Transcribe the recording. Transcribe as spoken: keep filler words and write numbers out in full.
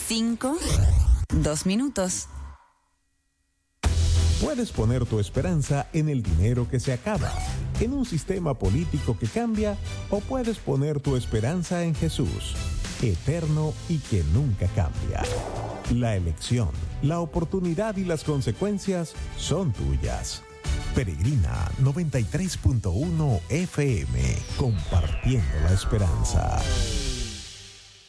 cinco, dos minutos. Puedes poner tu esperanza en el dinero que se acaba, en un sistema político que cambia, o puedes poner tu esperanza en Jesús, eterno y que nunca cambia. La elección, la oportunidad y las consecuencias son tuyas. Peregrina noventa y tres punto uno F M, compartiendo la esperanza.